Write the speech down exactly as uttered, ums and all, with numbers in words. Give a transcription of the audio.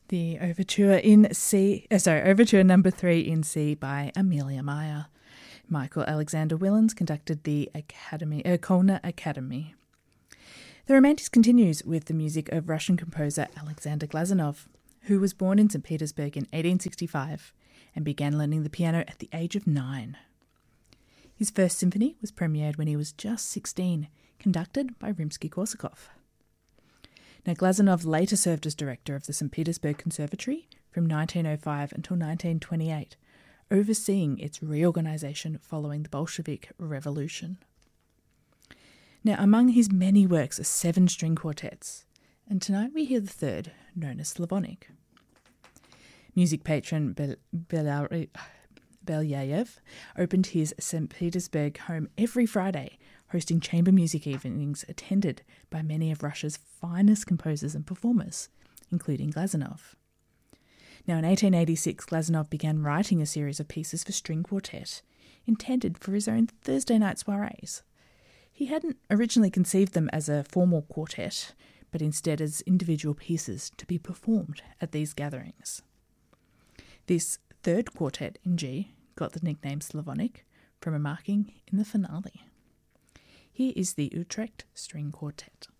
The Overture in C, uh, sorry, Overture number three in C by Amelia Meyer. Michael Alexander Willens conducted the Academy, uh, Kolna Academy. The Romantics continues with the music of Russian composer Alexander Glazunov, who was born in Saint Petersburg in eighteen sixty-five and began learning the piano at the age of nine. His first symphony was premiered when he was just sixteen, conducted by Rimsky-Korsakov. Now, Glazunov later served as director of the Saint Petersburg Conservatory from nineteen oh five until nineteen twenty-eight, overseeing its reorganization following the Bolshevik Revolution. Now, among his many works are seven string quartets, and tonight we hear the third, known as Slavonic. Music patron Bel- Bel- Belyayev opened his Saint Petersburg home every Friday, hosting chamber music evenings attended by many of Russia's finest composers and performers, including Glazunov. Now, in eighteen eighty-six, Glazunov began writing a series of pieces for string quartet, intended for his own Thursday night soirees. He hadn't originally conceived them as a formal quartet, but instead as individual pieces to be performed at these gatherings. This third quartet in G got the nickname Slavonic from a marking in the finale. Here is the Utrecht String Quartet.